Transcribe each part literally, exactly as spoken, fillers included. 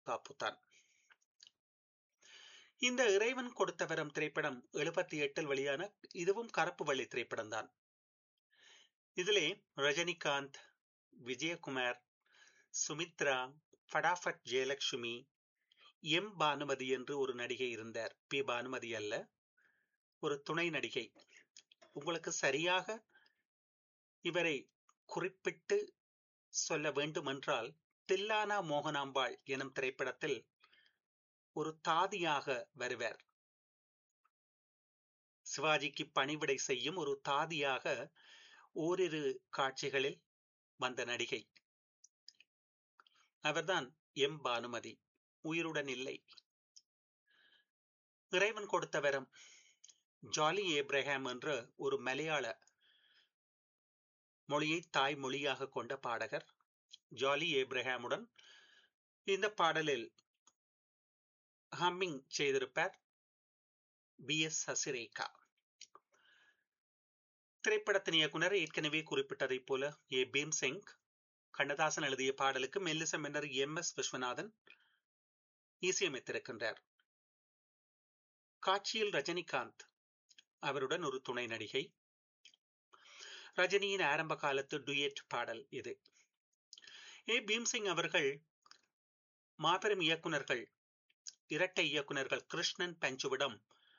பாப்புதான். இந்த இறைவன் கொடுத்த வரம் திரைப்படம் எழுபத்தி எட்டில் வெளியான இதுவும் கருப்பு வெள்ளை திரைப்படம் தான். இதிலே ரஜினிகாந்த், விஜயகுமார், சுமித்ரா, ஃபடாஃபட் ஜெயலட்சுமி, எம் பானுமதி என்று ஒரு நடிகை இருந்தார். பி பானுமதி அல்ல, ஒரு துணை நடிகை. உங்களுக்கு சரியாக இவரை குறிப்பிட்டு சொல்ல வேண்டுமென்றால், தில்லானா மோகனாம்பாள் எனும் திரைப்படத்தில் ஒரு தாதியாக வருவார். சிவாஜிக்கு பணிவிடை செய்யும் ஒரு தாதியாக ஓரிரு காட்சிகளில் வந்த நடிகை அவர்தான் எம் பானுமதி. உயிருடன் இல்லை. இறைவன் கொடுத்த வரம் ஜாலி ஏப்ரஹாம் என்ற ஒரு மலையாள மொழியை தாய் மொழியாக கொண்ட பாடகர். ஜாலி ஏப்ரஹாமுடன் இந்த பாடலில் ஹம்மிங் செய்திருப்பார் பி எஸ் சசிரேகா. திரைப்படத்தின் இயக்குனர் ஏற்கனவே குறிப்பிட்டதைப் போல ஏ பீம்சிங். கண்ணதாசன் எழுதிய பாடலுக்கு மெல்லிச மன்னர் எம் எஸ் விஸ்வநாதன் இசையமைத்திருக்கின்றார். காட்சியில் ரஜினிகாந்த், அவருடன் ஒரு துணை நடிகை. ரஜினியின் ஆரம்ப காலத்து டுயட் பாடல் இது. ஏ பீம்சிங் அவர்கள் மாபெரும் இயக்குனர்கள், இரட்டை இயக்குனர்கள் கிருஷ்ணன் பஞ்சுவிடம்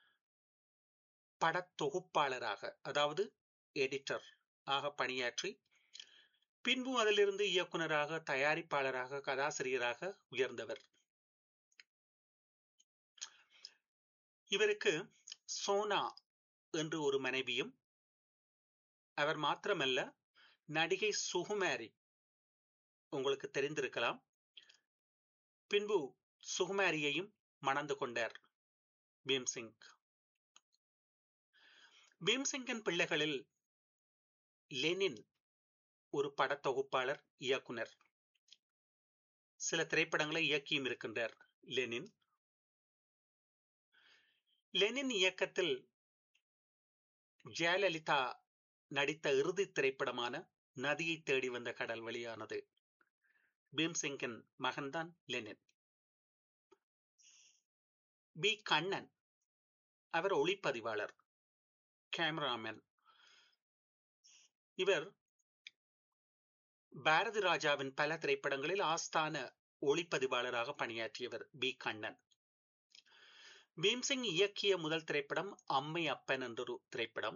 படத்தொகுப்பாளராக, அதாவது எடிட்டர் ஆக பணியாற்றி, பின்பு அதிலிருந்து இயக்குனராக, தயாரிப்பாளராக, கதாசிரியராக உயர்ந்தவர். இவருக்கு சோனா என்று ஒரு மனைவியும், அவர் மாத்திரமல்ல, நடிகை சுகுமாரி உங்களுக்கு தெரிந்திருக்கலாம். பின்பு சுகுமாரியையும் மணந்து கொண்டார் பீம்சிங். பீம்சிங்கின் பிள்ளைகளில் லெனின் ஒரு படத்தொகுப்பாளர், இயக்குனர். சில திரைப்படங்களை இயக்கியும் இருக்கின்றார் லெனின். லெனின் இயக்கத்தில் ஜெயலலிதா நடித்த இறுதி திரைப்படமான நதியை தேடி வந்த கடல் வெளியானது. பீம்சிங்கின் மகன்தான் லெனின். பி கண்ணன், அவர் ஒளிப்பதிவாளர், கேமராமேன். இவர் பாரதி ராஜாவின் பல திரைப்படங்களில் ஆஸ்தான ஒளிப்பதிவாளராக பணியாற்றியவர் பி கண்ணன். பீம்சிங் இயக்கிய முதல் திரைப்படம் அம்மை அப்பன் என்றொரு திரைப்படம்.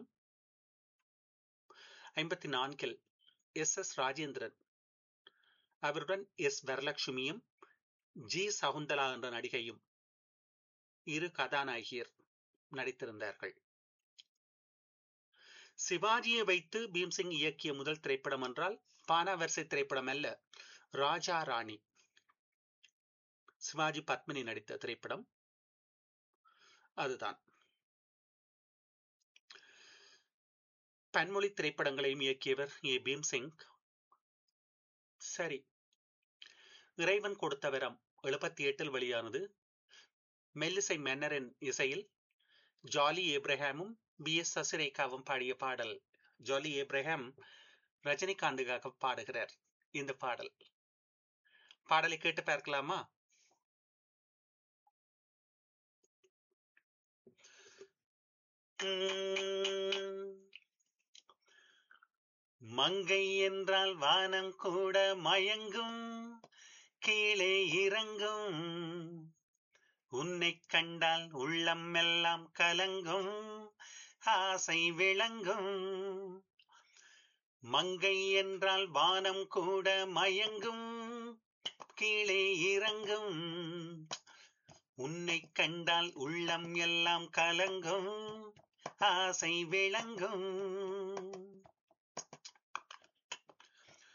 ஐம்பத்தி நான்கில் எஸ் எஸ் ராஜேந்திரன், அவருடன் எஸ் வரலட்சுமியும் ஜி சகுந்தலா என்ற நடிகையும் இரு கதாநாயகியர் நடித்திருந்தார்கள். சிவாஜியை வைத்து பீம்சிங் இயக்கிய முதல் திரைப்படம் என்றால் பானாவரிசை திரைப்படம் அல்ல, ராஜா ராணி. சிவாஜி பத்மினி நடித்த திரைப்படம் அதுதான். பன்மொழி திரைப்படங்களையும் இயக்கியவர் ஏ பீம்சிங். சரி, இறைவன் கொடுத்த வரம் எழுபத்தி எட்டில் வெளியானது. மெல்லிசை மன்னரின் இசையில் ஜாலி ஏப்ரஹாமும் பி எஸ் சசிரேகாவும் பாடிய பாடல். ஜாலி ஏப்ரஹாம் ரஜினிகாந்துக்காக பாடுகிறார் இந்த பாடல். பாடலை கேட்டு பார்க்கலாமா? மங்கை என்றால் வானம் கூட மயங்கும், கீழே இறங்கும், உன்னை கண்டால் உள்ளம் எல்லாம் கலங்கும், ஆசை விளங்கும். மங்கை என்றால் வானம் கூட மயங்கும், கீழே இறங்கும், உன்னை கண்டால் உள்ளம் எல்லாம் கலங்கும், ஆசை விளங்கும்.